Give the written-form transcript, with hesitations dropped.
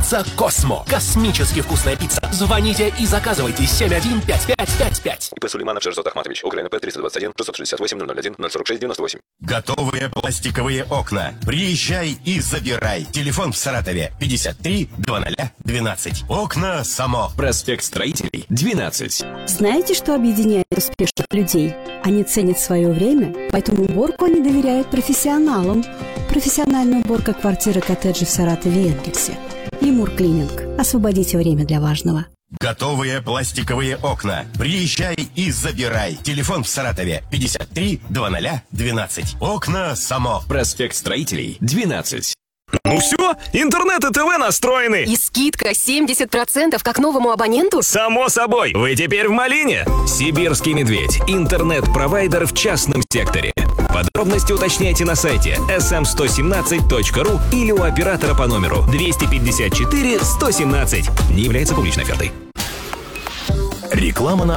Пицца Космо. Космически вкусная пицца. Звоните и заказывайте 715555. ИП Сулейманов Шерзот Ахматович. УКРНП 321 668 001 046 98. Готовые пластиковые окна. Приезжай и забирай. Телефон в Саратове 53 0012. Окна Само. Проспект Строителей, 12. Знаете, что объединяет успешных людей? Они ценят свое время, поэтому уборку они доверяют профессионалам. Профессиональная уборка квартиры, коттеджей в Саратове и Энгельсе. Лемур Клининг. Освободите время для важного. Готовые пластиковые окна. Приезжай и забирай. Телефон в Саратове 53 0012. Окна Само. Проспект Строителей, 12. Ну все, интернет и ТВ настроены. И скидка 70% как новому абоненту? Само собой, вы теперь в малине. Сибирский медведь. Интернет-провайдер в частном секторе. Подробности уточняйте на сайте sm117.ru или у оператора по номеру 254 117. Не является публичной офертой. Реклама на